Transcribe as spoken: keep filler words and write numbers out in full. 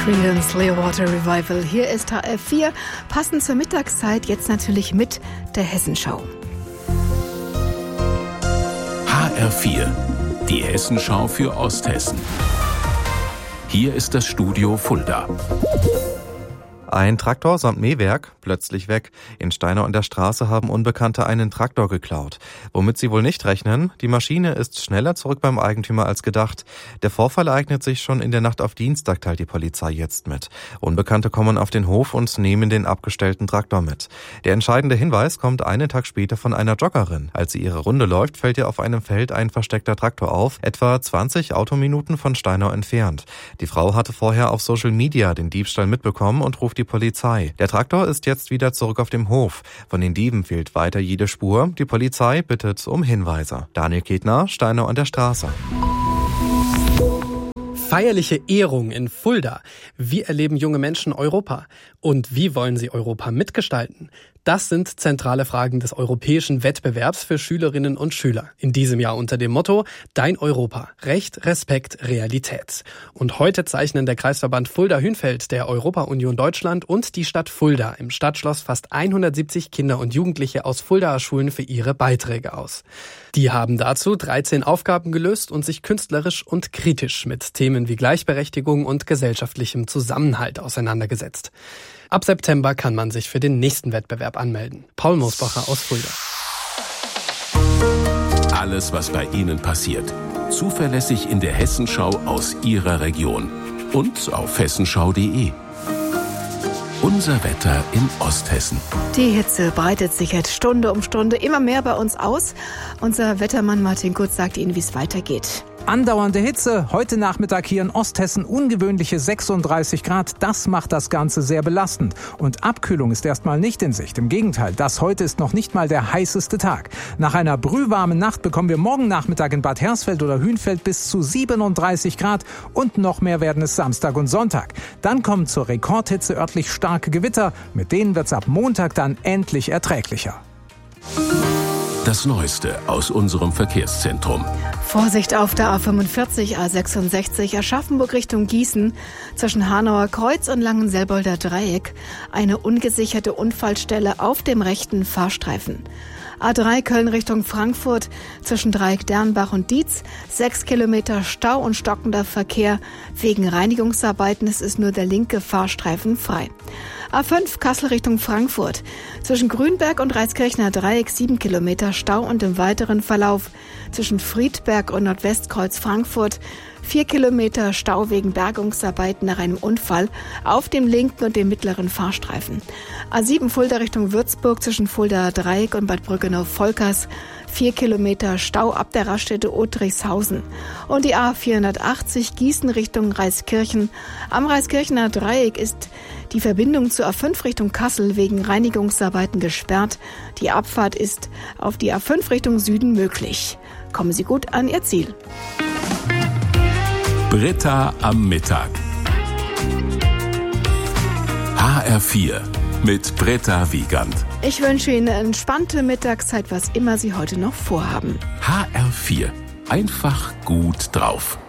Creedence Clearwater Revival. Hier ist H R vier, passend zur Mittagszeit, jetzt natürlich mit der Hessenschau. H R vier, die Hessenschau für Osthessen. Hier ist das Studio Fulda. Ein Traktor samt Mähwerk, plötzlich weg. In Steinau an der Straße haben Unbekannte einen Traktor geklaut. Womit sie wohl nicht rechnen, die Maschine ist schneller zurück beim Eigentümer als gedacht. Der Vorfall ereignet sich schon in der Nacht auf Dienstag, teilt die Polizei jetzt mit. Unbekannte kommen auf den Hof und nehmen den abgestellten Traktor mit. Der entscheidende Hinweis kommt einen Tag später von einer Joggerin. Als sie ihre Runde läuft, fällt ihr auf einem Feld ein versteckter Traktor auf, etwa zwanzig Autominuten von Steinau entfernt. Die Frau hatte vorher auf Social Media den Diebstahl mitbekommen und ruft die Polizei. Der Traktor ist jetzt wieder zurück auf dem Hof. Von den Dieben fehlt weiter jede Spur. Die Polizei bittet um Hinweise. Daniel Ketner, Steinau an der Straße. Feierliche Ehrung in Fulda. Wie erleben junge Menschen Europa? Und wie wollen sie Europa mitgestalten? Das sind zentrale Fragen des europäischen Wettbewerbs für Schülerinnen und Schüler. In diesem Jahr unter dem Motto Dein Europa. Recht, Respekt, Realität. Und heute zeichnen der Kreisverband Fulda-Hünfeld der Europa-Union Deutschland und die Stadt Fulda im Stadtschloss fast hundertsiebzig Kinder und Jugendliche aus Fuldaer Schulen für ihre Beiträge aus. Die haben dazu dreizehn Aufgaben gelöst und sich künstlerisch und kritisch mit Themen wie Gleichberechtigung und gesellschaftlichem Zusammenhalt auseinandergesetzt. Ab September kann man sich für den nächsten Wettbewerb anmelden. Paul Mosbacher aus Fulda. Alles, was bei Ihnen passiert. Zuverlässig in der Hessenschau aus Ihrer Region. Und auf hessenschau punkt de. Unser Wetter in Osthessen. Die Hitze breitet sich jetzt Stunde um Stunde immer mehr bei uns aus. Unser Wettermann Martin Kutz sagt Ihnen, wie es weitergeht. Andauernde Hitze. Heute Nachmittag hier in Osthessen ungewöhnliche sechsunddreißig Grad. Das macht das Ganze sehr belastend. Und Abkühlung ist erstmal nicht in Sicht. Im Gegenteil, das heute ist noch nicht mal der heißeste Tag. Nach einer brühwarmen Nacht bekommen wir morgen Nachmittag in Bad Hersfeld oder Hünfeld bis zu siebenunddreißig Grad. Und noch mehr werden es Samstag und Sonntag. Dann kommen zur Rekordhitze örtlich starke Gewitter. Mit denen wird es ab Montag dann endlich erträglicher. Das Neueste aus unserem Verkehrszentrum. Vorsicht auf der A fünfundvierzig, A sechsundsechzig, Aschaffenburg Richtung Gießen, zwischen Hanauer Kreuz und Langenselbolder Dreieck. Eine ungesicherte Unfallstelle auf dem rechten Fahrstreifen. A drei Köln Richtung Frankfurt, zwischen Dreieck Dernbach und Dietz, sechs Kilometer Stau und stockender Verkehr. Wegen Reinigungsarbeiten ist es nur der linke Fahrstreifen frei. A fünf Kassel Richtung Frankfurt, zwischen Grünberg und Reiskirchner Dreieck sieben Kilometer Stau und im weiteren Verlauf. Zwischen Friedberg und Nordwestkreuz Frankfurt vier Kilometer Stau wegen Bergungsarbeiten nach einem Unfall auf dem linken und dem mittleren Fahrstreifen. A sieben Fulda Richtung Würzburg zwischen Fulda Dreieck und Bad Brückenau-Volkers vier Kilometer Stau ab der Raststätte Otrichshausen. Und die A vierhundertachtzig Gießen Richtung Reiskirchen. Am Reiskirchener Dreieck ist die Verbindung zur A fünf Richtung Kassel wegen Reinigungsarbeiten gesperrt. Die Abfahrt ist auf die A fünf Richtung Süden möglich. Kommen Sie gut an Ihr Ziel. Britta am Mittag. H R vier mit Britta Wiegand. Ich wünsche Ihnen eine entspannte Mittagszeit, was immer Sie heute noch vorhaben. H R vier. Einfach gut drauf.